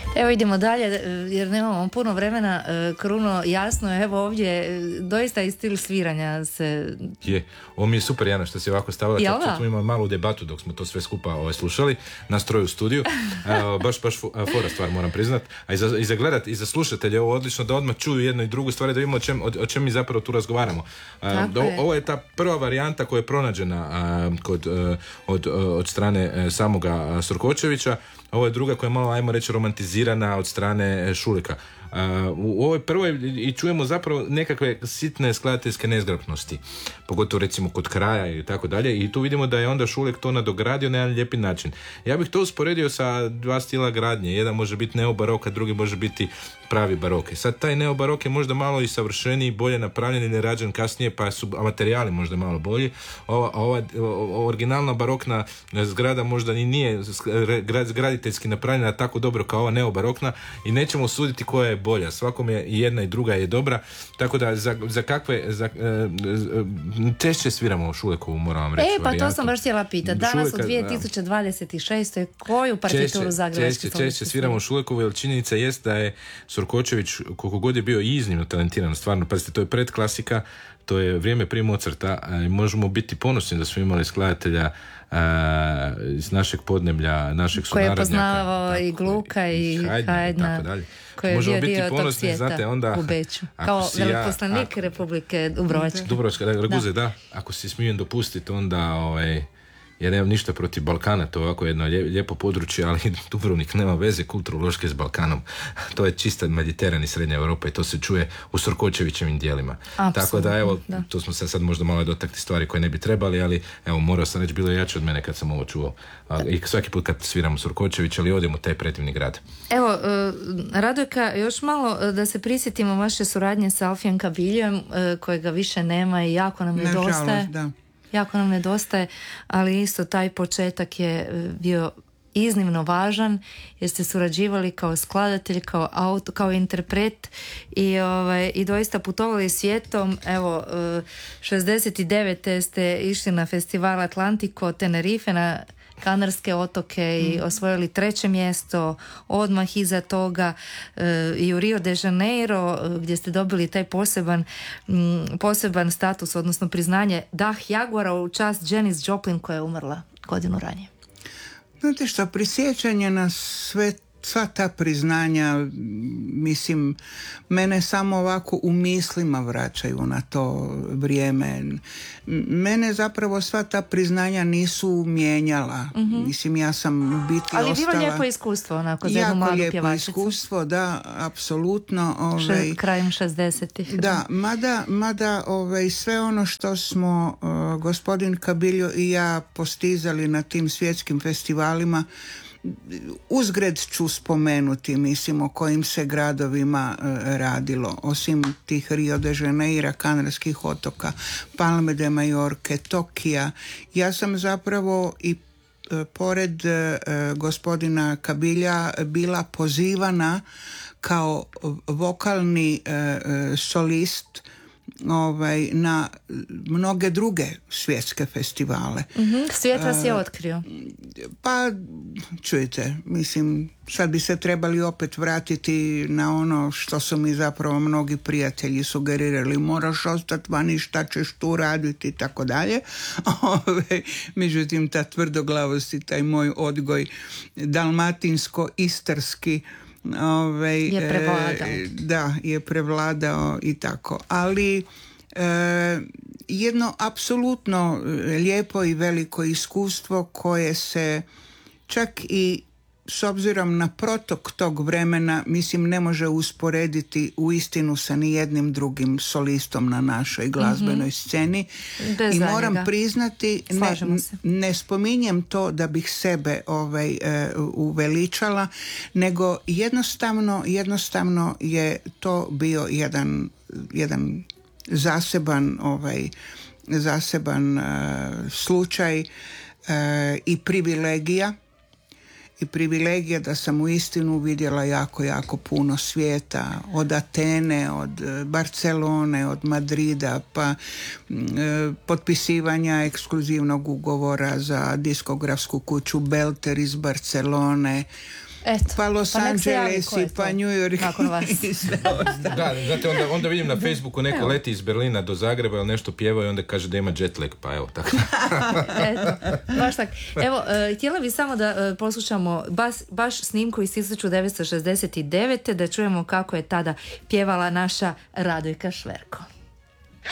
Evo idemo dalje jer nemamo puno vremena. Kruno, jasno, evo ovdje doista i stil sviranja se... Je, ovo mi je super, Jana, što si ovako stavila. Jel' smo imali malu debatu dok smo to sve skupa slušali nas troje u studiju. Baš fora stvar, moram priznat. A i za gledat i za slušatelje ovo odlično da odmah čuju jedno i drugu stvar, da vidimo o čem mi zapravo tu razgovaramo. Ovo je ta prva varijanta koja je pronađena od strane samoga Surkočevića. Ovo je druga koja je malo, ajmo reći, romantizirana od strane Šuleka. U ovoj prvoj i čujemo zapravo nekakve sitne skladateljske nezgrapnosti, pogotovo recimo kod kraja i tako dalje, i tu vidimo da je onda Šulek to nadogradio na jedan lijepi način. Ja bih to usporedio sa dva stila gradnje, jedan može biti neobarok, a drugi može biti pravi barok. Sad taj neobarok je možda malo i savršeniji, bolje napravljen i nerađen kasnije, pa su materijali možda malo bolji. Ova originalna barokna zgrada možda ni nije graditeljski napravljena tako dobro kao ova neobarokna i nećemo suditi koja je bolja. Svakom je i jedna i druga je dobra, tako da za kakve češće sviramo Šulekovu, moram vam reći. Pa to sam baš htjela pitati. Danas u 2026. koju partituru zagrebačke solisti? Češće sviramo Šulekovu, jer činjenica jest da je Surkočević, koliko god je bio iznimno talentiran, stvarno, pazite, to je predklasika, to je vrijeme prije Mozarta, i možemo biti ponosni da smo imali skladatelja iz našeg podneblja, našeg sunarodnjaka. Koji je poznavao i Gluka i Haydna, koji je bio dio tog svijeta onda, u Beču. Kao veleposlanik Republike Dubrovačke Raguze, da. Ako si smijem dopustiti, onda ja nemam ništa protiv Balkana, to je ovako jedno lijepo područje, ali Dubrovnik nema veze kulturološke s Balkanom. To je čista Mediteran i Srednja Europa i to se čuje u Surkočevićevim dijelima. Absolutno, tako da evo, tu smo se sad možda malo dotakli stvari koje ne bi trebali, ali evo, morao sam reći, bilo je jače od mene kad sam ovo čuo. I svaki put kad sviramo Surkočević, ali odemo u taj predivni grad. Evo, Radojka, još malo da se prisjetimo vaše suradnje sa Alfijem Kabiljem, kojega više nema i jako nam nedostaje. Da. Jako nam nedostaje, ali isto taj početak je bio iznimno važan jer ste surađivali kao skladatelj, kao interpret i doista putovali svijetom. Evo, 69. ste išli na festival Atlantico Tenerife na Kanarske otoke i osvojili 3. mjesto, odmah iza toga i u Rio de Janeiro gdje ste dobili taj poseban status, odnosno priznanje Dah Jaguara u čast Janis Joplin koja je umrla godinu ranije. Znate što, prisjećanje na sva ta priznanja, mislim, mene samo ovako u mislima vraćaju na to vrijeme. Mene zapravo sva ta priznanja nisu mijenjala. Mislim, ja sam u biti ali ostala... bilo lijepo iskustvo, onako, za jednu mladu pjevačicu. Jako lijepo iskustvo, da, apsolutno. Krajem 60-ih. Da, mada sve ono što smo gospodin Kabiljo i ja postizali na tim svjetskim festivalima, uzgred ću spomenuti, mislim, o kojim se gradovima radilo, osim tih Rio de Janeiro, Kanarskih otoka, Palme de Majorke, Tokija. Ja sam zapravo i pored gospodina Kabilja bila pozivana kao vokalni solist na mnoge druge svjetske festivale. Svijet vas je otkrio. Pa, čujte, mislim, sad bi se trebali opet vratiti na ono što su mi zapravo mnogi prijatelji sugerirali, moraš ostati vani, šta ćeš tu raditi i tako dalje. Međutim, ta tvrdoglavost i taj moj odgoj dalmatinsko-istarski je prevladao. Da, je prevladao i tako. Ali jedno apsolutno lijepo i veliko iskustvo koje se čak i s obzirom na protok tog vremena, mislim, ne može usporediti u istinu sa nijednim drugim solistom na našoj glazbenoj sceni. I moram priznati, ne spominjem to da bih sebe uveličala, nego jednostavno je to bio jedan zaseban slučaj i privilegija da sam uistinu vidjela jako puno svijeta, od Atene, od Barcelone, od Madrida, pa potpisivanja ekskluzivnog ugovora za diskografsku kuću Belter iz Barcelone, Eto, pa Los nek se javi Angeles ko je i pa to New York nakon vas. i sve ostalo. Da, znate, onda vidim na Facebooku neko leti iz Berlina do Zagreba ili nešto pjeva i onda kaže da ima jet lag, pa evo tako. Eto, baš tak. Evo, htjela bi samo da poslušamo baš snimku iz 1969. da čujemo kako je tada pjevala naša Radojka Šverko.